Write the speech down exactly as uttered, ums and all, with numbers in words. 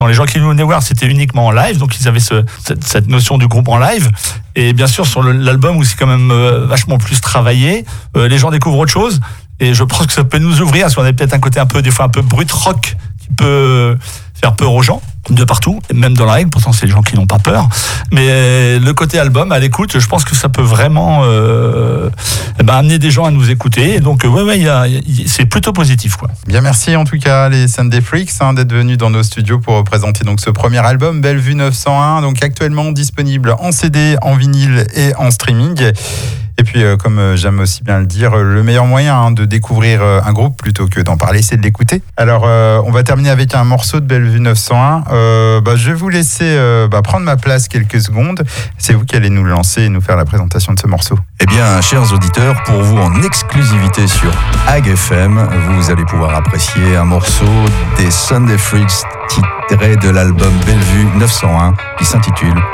Les gens qui venaient voir, c'était uniquement en live, donc ils avaient ce, cette, cette notion du groupe en live. Et bien sûr, sur le, l'album où c'est quand même euh, vachement plus travaillé, euh, les gens découvrent autre chose. Et je pense que ça peut nous ouvrir, parce qu'on a peut-être un côté un peu, des fois un peu brut rock, qui peut faire peur aux gens, de partout, même dans la règle, pourtant c'est les gens qui n'ont pas peur. Mais le côté album, à l'écoute, je pense que ça peut vraiment euh, eh ben, amener des gens à nous écouter. Et donc, ouais, ouais, y a, y, c'est plutôt positif, quoi. Bien, merci en tout cas les Sunday Freaks hein, d'être venus dans nos studios pour présenter donc ce premier album, Bellevue neuf cent un, donc actuellement disponible en C D, en vinyle et en streaming. Et puis, euh, comme euh, j'aime aussi bien le dire, euh, le meilleur moyen hein, de découvrir euh, un groupe plutôt que d'en parler, c'est de l'écouter. Alors, euh, on va terminer avec un morceau de Bellevue neuf cent un. Euh, bah, je vais vous laisser euh, bah, prendre ma place quelques secondes. C'est vous qui allez nous lancer et nous faire la présentation de ce morceau. Eh bien, chers auditeurs, pour vous en exclusivité sur A G F M, vous allez pouvoir apprécier un morceau des Sunday Freaks tiré de l'album Bellevue neuf cent un qui s'intitule